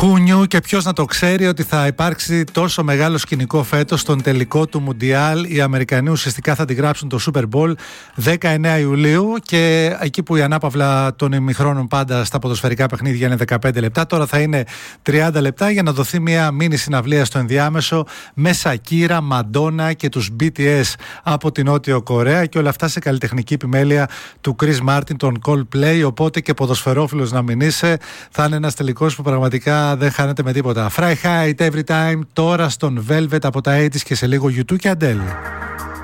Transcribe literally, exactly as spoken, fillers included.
Who knew, και ποιος να το ξέρει ότι θα υπάρξει τόσο μεγάλο σκηνικό φέτος στον τελικό του Μουντιάλ. Οι Αμερικανοί ουσιαστικά θα αντιγράψουν το Super Bowl δεκαεννέα Ιουλίου, και εκεί που η ανάπαυλα των ημιχρόνων πάντα στα ποδοσφαιρικά παιχνίδια είναι δεκαπέντε λεπτά, τώρα θα είναι τριάντα λεπτά για να δοθεί μια μίνι συναυλία στο ενδιάμεσο με Σακύρα, Μαντόνα και τους μπι τι ες από την Νότιο Κορέα, και όλα αυτά σε καλλιτεχνική επιμέλεια του Chris Martin, τον Coldplay. Οπότε και ποδοσφαιρόφιλος να μην είσαι, θα είναι ένας τελικός που πραγματικά δεν χάνεται με τίποτα. Fry High Every Time τώρα στον Velvet από τα ογδόντα και σε λίγο γιου τού και Adele.